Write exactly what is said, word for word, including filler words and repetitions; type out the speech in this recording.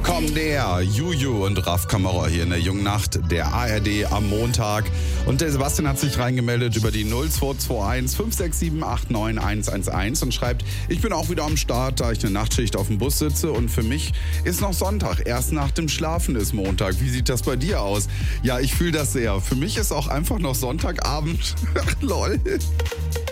kommen der Juju und Raf Kamora hier in der jungen Nacht der A R D am Montag. Und der Sebastian hat sich reingemeldet über die null zwei zwei eins fünf sechs sieben acht neun eins eins eins und schreibt, ich bin auch wieder am Start, da ich eine Nachtschicht auf dem Bus sitze und für mich ist noch Sonntag, erst nach dem Schlafen ist Montag. Wie sieht das bei dir aus? Ja, ich fühle das sehr. Für mich ist auch einfach noch Sonntagabend. Lol.